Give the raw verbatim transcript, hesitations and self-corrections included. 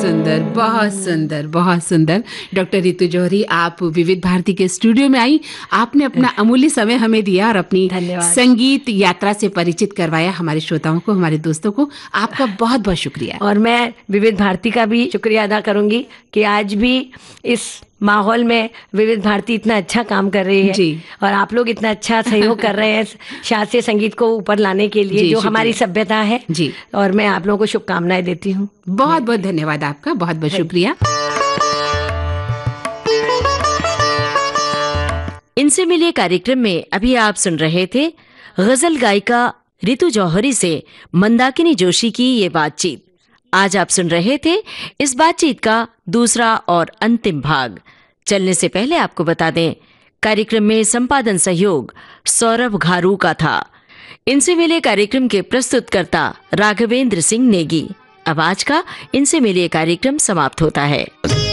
सुंदर, बहुत सुंदर, बहुत सुंदर। डॉक्टर रितु जौहरी, आप विविध भारती के स्टूडियो में आई, आपने अपना अमूल्य समय हमें दिया और अपनी संगीत यात्रा से परिचित करवाया हमारे श्रोताओं को, हमारे दोस्तों को। आपका बहुत बहुत शुक्रिया। और मैं विविध भारती का भी शुक्रिया अदा करूंगी कि आज भी इस माहौल में विविध भारती इतना अच्छा काम कर रही है जी। और आप लोग इतना अच्छा सहयोग कर रहे हैं शास्त्रीय संगीत को ऊपर लाने के लिए, जो हमारी सभ्यता है जी। और मैं आप लोगों को शुभकामनाएं देती हूँ। बहुत बहुत धन्यवाद आपका, बहुत बहुत शुक्रिया। इनसे मिलिए कार्यक्रम में अभी आप सुन रहे थे गजल गायिका रितु जौहरी से मंदाकिनी जोशी की ये बातचीत। आज आप सुन रहे थे इस बातचीत का दूसरा और अंतिम भाग। चलने से पहले आपको बता दें, कार्यक्रम में संपादन सहयोग सौरभ घारू का था। इनसे मिले कार्यक्रम के प्रस्तुतकर्ता राघवेंद्र सिंह नेगी। अब आज का इनसे मिले कार्यक्रम समाप्त होता है।